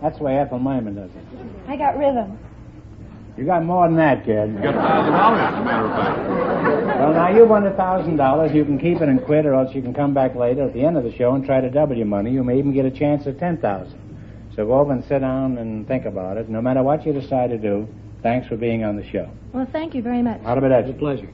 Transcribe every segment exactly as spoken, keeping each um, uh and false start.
That's the way Ethel Merman does it. I got rhythm. You got more than that, kid. You got a thousand dollars, as a matter of fact. Well, now you won a thousand dollars. You can keep it and quit, or else you can come back later at the end of the show and try to double your money. You may even get a chance at ten thousand. So go over and sit down and think about it. No matter what you decide to do, thanks for being on the show. Well, thank you very much. Out of it, It's a pleasure.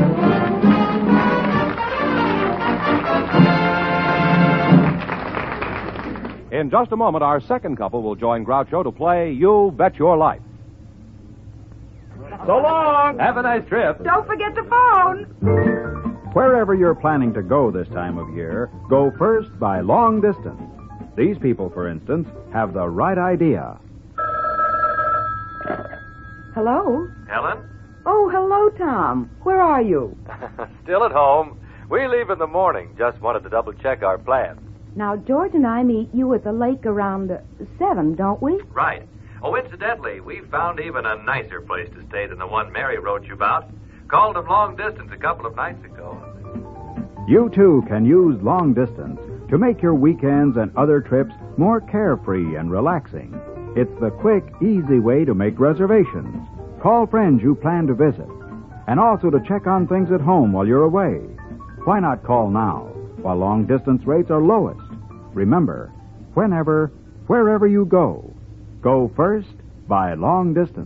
In just a moment, our second couple will join Groucho to play You Bet Your Life. So long. Have a nice trip. Don't forget the phone. Wherever you're planning to go this time of year, go first by long distance. These people, for instance, have the right idea. Hello? Helen? Oh, hello, Tom. Where are you? Still at home. We leave in the morning. Just wanted to double check our plans. Now, George and I meet you at the lake around uh, seven, don't we? Right. Oh, incidentally, we found even a nicer place to stay than the one Mary wrote you about. Called them long distance a couple of nights ago. You, too, can use long distance to make your weekends and other trips more carefree and relaxing. It's the quick, easy way to make reservations, call friends you plan to visit, and also to check on things at home while you're away. Why not call now, while long-distance rates are lowest? Remember, whenever, wherever you go, go first by long distance.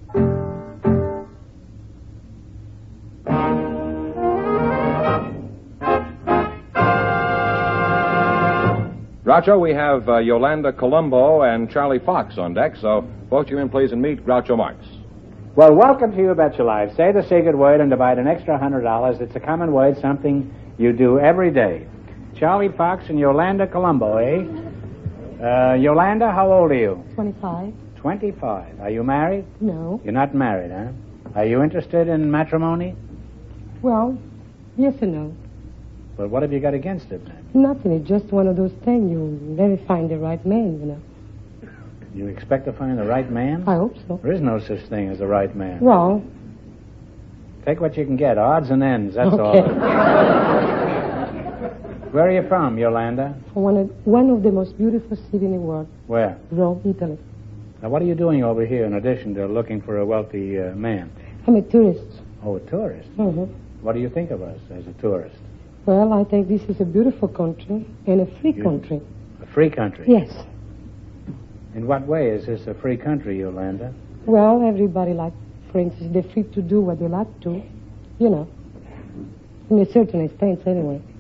Groucho, we have uh, Yolanda Colombo and Charlie Fox on deck, so both you in, please, and meet Groucho Marx. Well, welcome to You Bet Your Life. Say the secret word and divide an extra one hundred dollars. It's a common word, something you do every day. Charlie Fox and Yolanda Colombo, eh? Uh, Yolanda, how old are you? twenty-five. twenty-five. Are you married? No. You're not married, huh? Are you interested in matrimony? Well, yes and no. Well, what have you got against it, then? Nothing. It's just one of those things. You never find the right man, you know. You expect to find the right man? I hope so. There is no such thing as the right man. Well, Take what you can get, odds and ends, that's okay. all. Where are you from, Yolanda? One of, one of the most beautiful cities in the world, Where? Rome, Italy. Now, what are you doing over here in addition to looking for a wealthy uh, man? I'm a tourist. Oh, a tourist. Mm-hmm. What do you think of us as a tourist? Well, I think this is a beautiful country and a free You- country. A free country? Yes. In what way is this a free country, Yolanda? Well, everybody like, for instance, they're free to do what they like to, you know. In a certain extent, anyway.